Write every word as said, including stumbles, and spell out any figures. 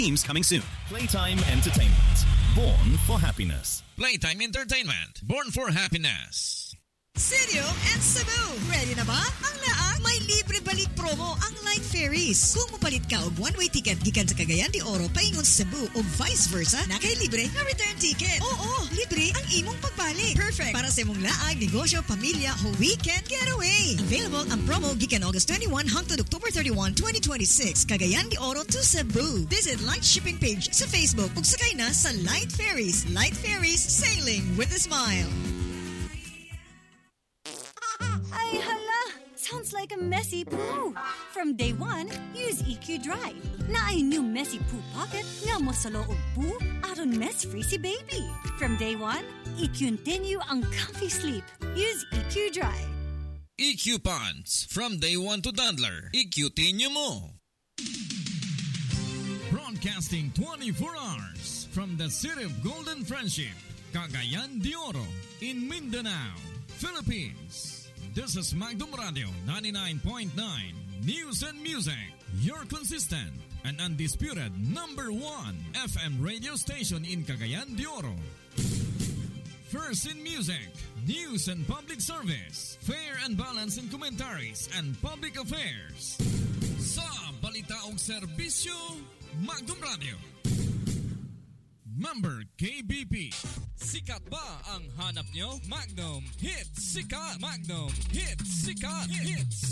themes coming soon. Playtime Entertainment. Born for happiness. Playtime Entertainment. Born for happiness. City and Cebu. Ready na ba? Ang laang may libre balik promo ang Light Ferries. Kung mupalit ka og one-way ticket gikan sa Cagayan de Oro paingon sa Cebu o vice versa, na kay libre na return ticket. Oo, libre ang imong pagbalik. Perfect para sa imong laag, negosyo, pamilya o weekend getaway. Available ang promo gikan August twenty-first hangtod October thirty-first, twenty twenty-six. Cagayan de Oro to Cebu. Visit Light Shipping page sa Facebook ug sakay na sa Light Ferries. Light Ferries, sailing with a smile. Ay, hala! Sounds like a messy poo. From day one, use E Q Dry. Na ay new messy poo pocket nga mo sa loob poo aron mess-free si baby. From day one, i-continue ang comfy sleep. Use E Q Dry. E Q Pants. From day one to toddler. I-continue mo. Broadcasting twenty-four hours from the city of Golden Friendship, Cagayan de Oro, in Mindanao, Philippines. This is Magdum Radio ninety-nine point nine News and Music, your consistent and undisputed number one F M radio station in Cagayan de Oro. First in music, news and public service, fair and balanced in commentaries and public affairs. Sa balita og serbisyo, Magdum Radio. Member K B P. Sikat ba ang hanap nyo? Magnum Hits Sikat. Magnum Hits Sikat. Hits.